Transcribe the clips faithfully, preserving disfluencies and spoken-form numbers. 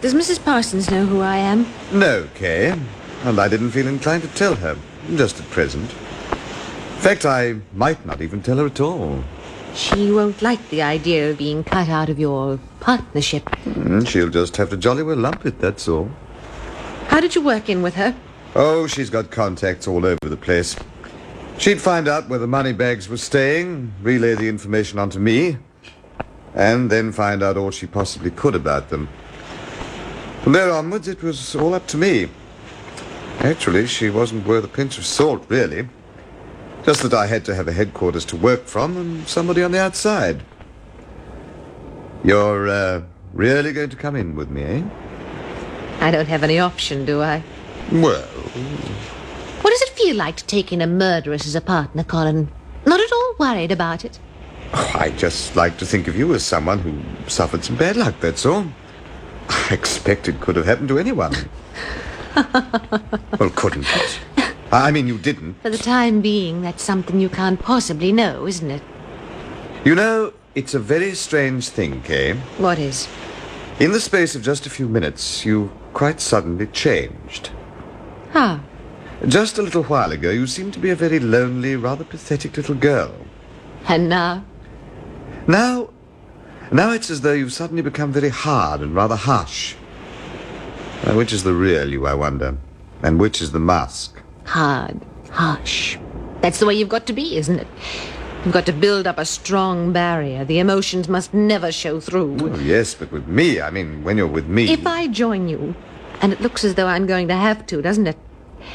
Does Missus Parsons know who I am? No, Kay. And I didn't feel inclined to tell her, just at present. In fact, I might not even tell her at all. She won't like the idea of being cut out of your partnership. Mm, she'll just have to jolly well lump it, that's all. How did you work in with her? Oh, she's got contacts all over the place. She'd find out where the money bags were staying, relay the information on to me, and then find out all she possibly could about them. From there onwards, it was all up to me. Actually, she wasn't worth a pinch of salt, really. Just that I had to have a headquarters to work from and somebody on the outside. You're, uh, really going to come in with me, eh? I don't have any option, do I? Well... What does it feel like to take in a murderess as a partner, Colin? Not at all worried about it? Oh, I just like to think of you as someone who suffered some bad luck, that's all. I expect it could have happened to anyone. Well, couldn't it? I mean, you didn't. For the time being, that's something you can't possibly know, isn't it? You know, it's a very strange thing, Kay. What is? In the space of just a few minutes, you quite suddenly changed. How? Just a little while ago, you seemed to be a very lonely, rather pathetic little girl. And now? Now, now it's as though you've suddenly become very hard and rather harsh. Now, which is the real you, I wonder? And which is the mask? Hard, harsh. That's the way you've got to be, isn't it? You've got to build up a strong barrier. The emotions must never show through. Oh, yes, but with me, I mean, when you're with me... If I join you, and it looks as though I'm going to have to, doesn't it?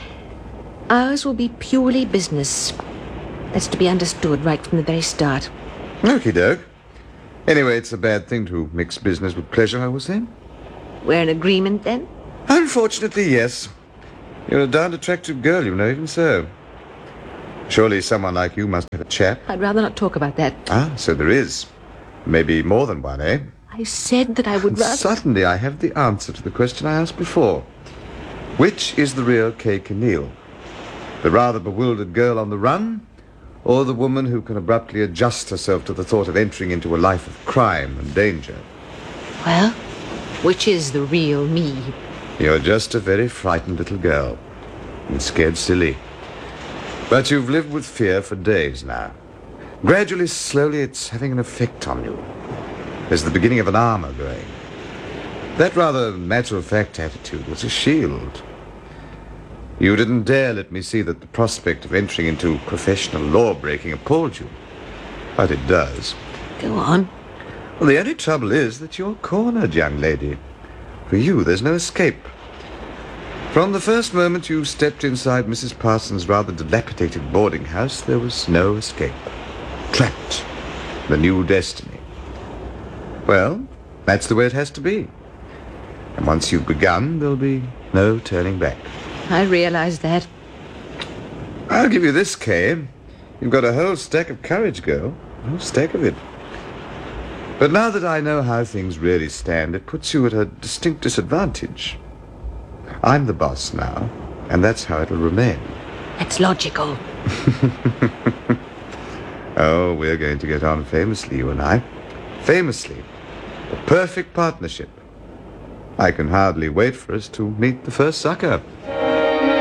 Ours will be purely business. That's to be understood right from the very start. Okie doke. Anyway, it's a bad thing to mix business with pleasure, I was saying. We're in agreement, then? Unfortunately, yes. You're a darned attractive girl, you know, even so. Surely someone like you must have a chap. I'd rather not talk about that. Ah, so there is. Maybe more than one, eh? I said that I would And rather... suddenly I have the answer to the question I asked before. Which is the real Kay Kinneal? The rather bewildered girl on the run, or the woman who can abruptly adjust herself to the thought of entering into a life of crime and danger? Well, which is the real me? You're just a very frightened little girl, and scared silly. But you've lived with fear for days now. Gradually, slowly, it's having an effect on you. There's the beginning of an armor growing. That rather matter-of-fact attitude was a shield. You didn't dare let me see that the prospect of entering into professional law-breaking appalled you. But it does. Go on. Well, the only trouble is that you're cornered, young lady. For you, there's no escape. From the first moment you stepped inside Missus Parsons' rather dilapidated boarding house, there was no escape. Trapped. The new destiny. Well, that's the way it has to be. And once you've begun, there'll be no turning back. I realize that. I'll give you this, Kay. You've got a whole stack of courage, girl. A whole stack of it. But now that I know how things really stand, it puts you at a distinct disadvantage. I'm the boss now, and that's how it'll remain. That's logical. Oh, we're going to get on famously, you and I. Famously. A perfect partnership. I can hardly wait for us to meet the first sucker.